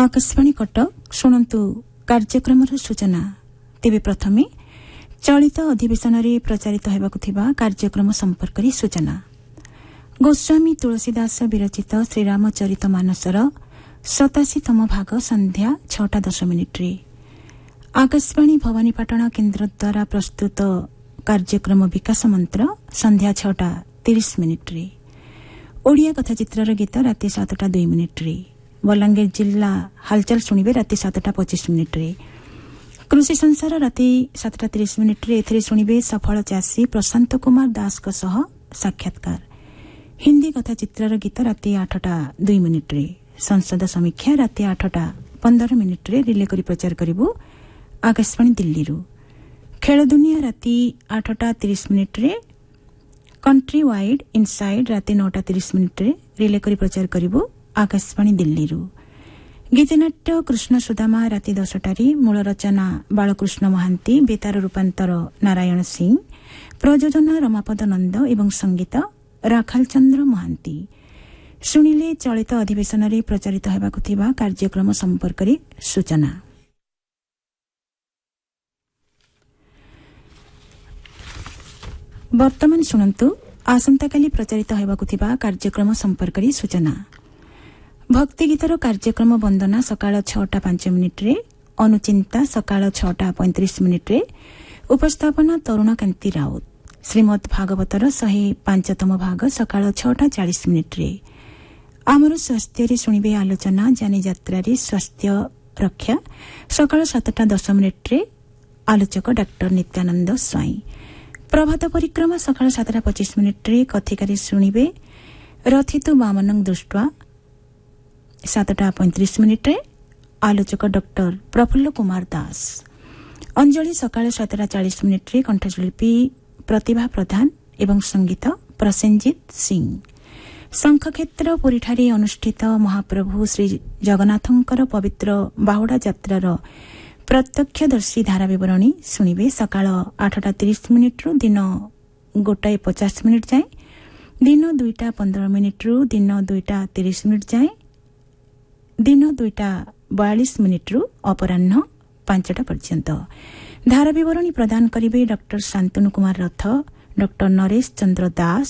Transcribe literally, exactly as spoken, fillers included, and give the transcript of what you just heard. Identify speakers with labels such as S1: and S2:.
S1: आकाशवाणी कटक शुणु कार्यक्रम सूचना तेबे प्रथमे चलित अधिवेशन में प्रचारित होगा कार्यक्रम संपर्क सूचना। गोस्वामी तुलसीदास विरचित श्रीरामचरित मानसर सताशीतम भाग संध्या छटा दस मिनिट्रे आकाशवाणी भवानीपाटना केन्द्र द्वारा प्रस्तुत कार्यक्रम विकास मंत्र संध्या छटा तीस मिनिट्रे ओडिया कथाचित्र गीत राति सातटा दुई मिनिट्रे बलांगीर जिला हालचाल शुणिबे राति सातटा पचिश मिनिट्रे कृषि संसार राति सातटा तीस मिनिट्रे एथिरे शुणिबे सफल चाषी प्रशांत कुमार दास को सह साक्षात्कार। हिंदी कथाचित्र गीत राति आठटा दुई मिनिट्रे संसद समीक्षा राति आठटा पंदर मिनिट्रे रिले करी प्रचार करिबु आकाशवाणी दिल्ली रु। खेल दुनिया राति आठटा तीस मिनिट्रे कंट्री वाइड इनसाइड राति नौटा तीस मिनिट्रे रिले करी प्रचार करिबु आकाशवाणी दिल्ली रु। गीतनाट्य कृष्ण सुदामा राति दसटारी मूल रचना बालकृष्ण महांती बेतार रूपांतर नारायण सिंह प्रयोजना रमापद नंद एवं संगीत राखाल चंद्र महांती। शुणिले चलित अधिवेशन में प्रचारित होगाकु थिबा कार्यक्रम संपर्क सूचना। वर्तमान शुणु आसंताकाली प्रचारित होगाकु थिबा कार्यक्रम संपर्क सूचना। भक्ति गीतर कार्यक्रम वंदना सकाळ छटा पांच मिनिट्रे अनुचिंता सकाळ छटा पैंतीस मिनिट्रे उपस्थापना तरुण कांति राउत। श्रीमद भागवतर शहे पांचतम भाग सकाळ छटा चालीस मिनिट्रे आमर स्वास्थ्य शुणिबे आलोचना जानी यात्रा स्वास्थ्य रक्षा सकाळ सातटा दस मिनिट्रे आलोचक डाक्टर नित्यानंद स्वाई। प्रभात परिक्रमा सकाळ सातटा पचिश मिनिट्रे कथिकारी शुणिबे रथितु वामनं दृष्ट्वा सातटा पैंतीस मिनिट्रे आलोचक डॉक्टर प्रफुल्ल कुमार दास। अंजलि सकाळ सातटा चालीस मिनिट्रे कंठशिल्पी प्रतिभा प्रधान एवं संगीत प्रसेनजीत सिंह। शंखक्षेत्र पुरीठारे अनुष्ठित महाप्रभु श्री जगन्नाथंकर पवित्र बाहुडा यात्रार प्रत्यक्षदर्शी धारा विवरणी शुणिबे सकाळ आठटा तीस मिनिट्रु दिन गोटाए पचास मिनिट जाए दिन दुईटा पंद्रह मिनिट्रु दिन दुईटा तीस मिनिट जाए दिन दुईटा बयालीस मिनिट्रु अपराह्न पांचटा पर्यंत। धारा विवरणी प्रदान करिबे डॉक्टर शांतनु कुमार रथ डॉक्टर नरेश चंद्र दास